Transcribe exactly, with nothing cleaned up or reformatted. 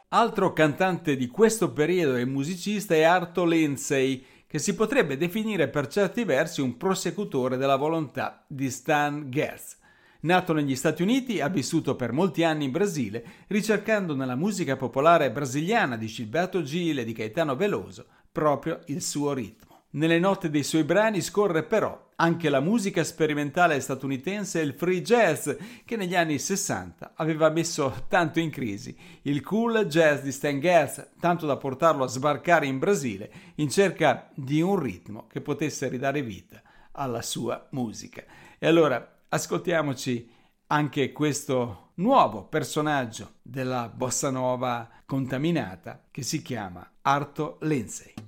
Altro cantante di questo periodo e musicista è Arto Lindsay, che si potrebbe definire per certi versi un prosecutore della volontà di Stan Getz. Nato negli Stati Uniti, ha vissuto per molti anni in Brasile, ricercando nella musica popolare brasiliana di Gilberto Gil e di Caetano Veloso proprio il suo ritmo. Nelle note dei suoi brani scorre però anche la musica sperimentale statunitense e il free jazz, che negli anni sessanta aveva messo tanto in crisi il cool jazz di Stan Getz, tanto da portarlo a sbarcare in Brasile in cerca di un ritmo che potesse ridare vita alla sua musica. E allora ascoltiamoci anche questo nuovo personaggio della bossa nova contaminata che si chiama Arto Lindsay.